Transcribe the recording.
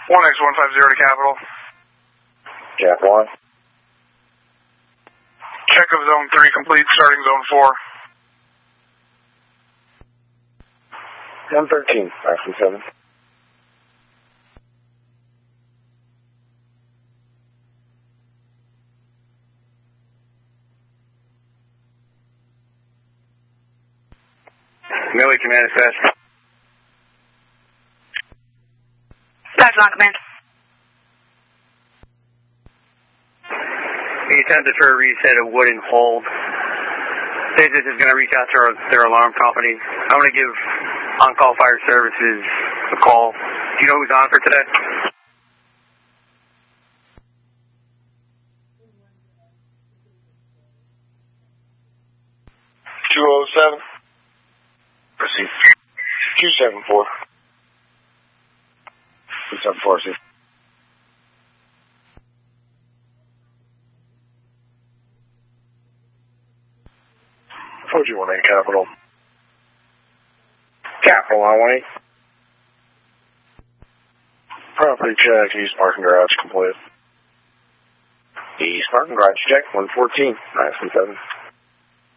1X150 to Capital. Cap 1. Check of Zone 3 complete, starting Zone 4. 113, 537. Millie, command is fast. That's on command. We attempted for a reset of Wood and Hold. Business is going to reach out to their alarm company. I want to give On-Call Fire Services a call. Do you know who's on for today? $207. Proceed. 274. 274, see. Told you 1A Capital. Capital 118. Property check, East Parking Garage complete. East Parking Garage check, 114, 917.